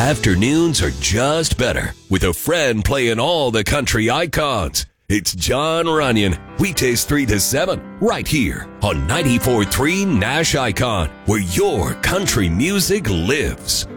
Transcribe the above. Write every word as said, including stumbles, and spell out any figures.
Afternoons are just better with a friend playing all the country icons. It's John Runyon, weekdays three to seven, right here on ninety-four point three Nash Icon, where your country music lives.